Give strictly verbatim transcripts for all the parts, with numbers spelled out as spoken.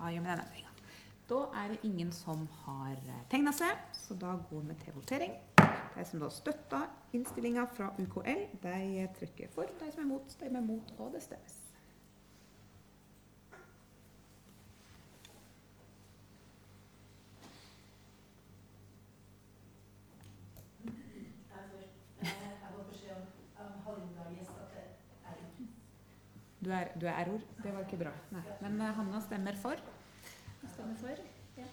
Da gjør vi den endringen. Da er det ingen som har tegnet seg, så da går vi til votering. De som da støtter innstillingen fra U K L, de trykker for, de som er mot, stemmer mot, og det stemmes. Du er, du er error, det var ikke bra. Nei. Men uh, Hanna stemmer for. Stemmer for. Ja.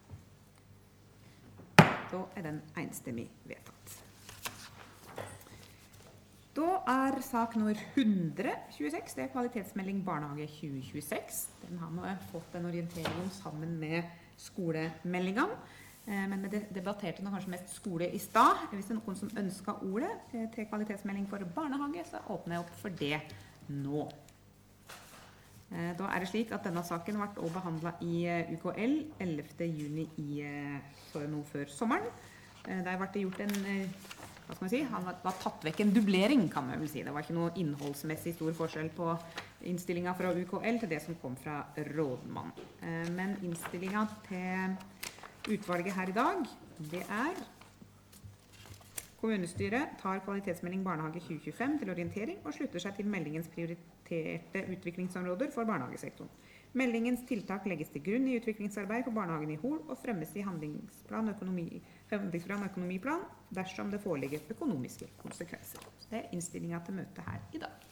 Da er den enstemmig vedtatt. Da er sak nummer hundre tjueseks, det er kvalitetsmelding barnehage tjue tjueseks. Den har vi fått en orientering om sammen med skolemeldingen. Eh, men vi debatterte nå kanskje mest skole i stad. Hvis det er noen som ønsker ordet eh, til kvalitetsmelding for barnehage, så åpner jeg opp for det nå. Da er det slik at denne saken ble også behandlet i U K L ellevte juni i, så nå før sommeren. Der ble det gjort en, hva skal man si, han var tatt vekk en dublering, kan man vel si. Det var ikke noe innholdsmessig stor forskjell på innstillingen fra U K L til det som kom fra rådmann. Men innstillingen til utvalget her i dag, det er: kommunestyret tar kvalitetsmelding barnehage tjue tjuefem til orientering og slutter seg til meldingens prioriterte utviklingsområder for barnehagesektoren. Meldingens tiltak legges til grunn i utviklingsarbeid for barnehagen i Hol og fremmes i handlingsplan, økonomi, handlingsplan og økonomiplan dersom det foreligger økonomiske konsekvenser. Det er innstillingen til møtet her i dag.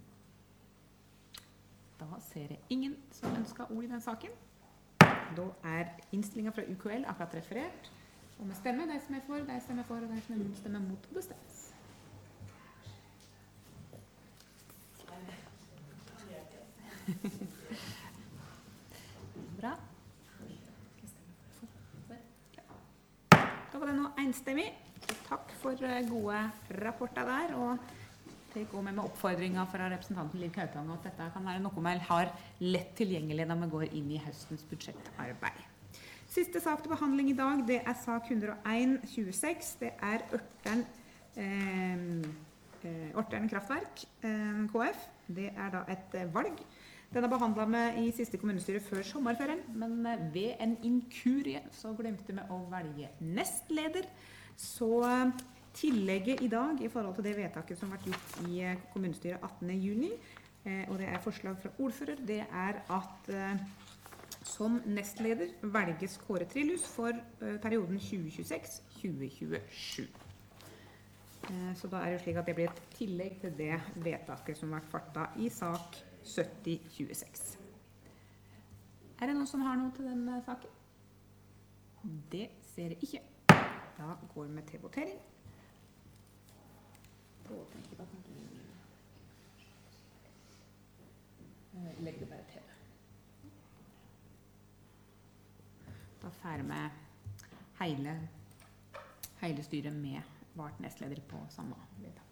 Da ser jeg ingen som ønsker ord i den saken. Da er innstillingen fra U K L akkurat referert. Og med stemme, de som er for, de stemmer for, og de som er mot, stemmer mot, og det stemmes. Bra. Da var det nå enstemmig. Så takk for gode rapporter der, og det går med med oppfordringer fra representanten Liv Kaupang, at dette kan være noe vi har lett tilgjengelig når vi går inn i høstens budsjettarbeid. Siste sak til behandling i dag, det er sak hundre og en tjueseks. Det er Ørtern, eh, Ørtern Kraftverk, eh, K F. Det er da et eh, valg. Den er behandlet med i siste kommunestyre før sommerferien, men ved en inkurie så glemte vi å velge nestleder. Så eh, tillegget i dag i forhold til det vedtaket som ble gjort i eh, kommunestyret attende juni, eh, og det er forslag fra ordfører, det er at eh, som nestleder velges Kåre Trillus for uh, perioden tjue tjueseks til tjue tjuesju. Uh, så da er det slik at det blir et tillegg til det vedtaket som ble fattet i sak sytti tjueseks. Er det noen som har noe til denne saken? Det ser jeg ikke. Da går vi til votering. Da tenker jeg at uh, legg det bare til. Da færer vi hele, hele styret med vart nestleder på samme vedtak.